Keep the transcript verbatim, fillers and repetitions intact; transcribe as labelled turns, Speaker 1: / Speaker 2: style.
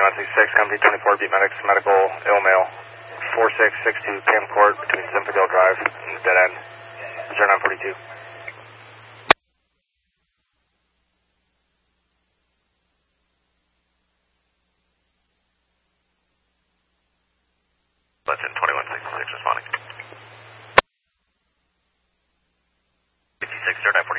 Speaker 1: one six six, Company twenty-four, beat medics, medical, ill male, four six six two Cam Court between Symphordale Drive and the dead end, zero nine forty-two. Legend twenty-one sixty-six responding. fifty-six, zero nine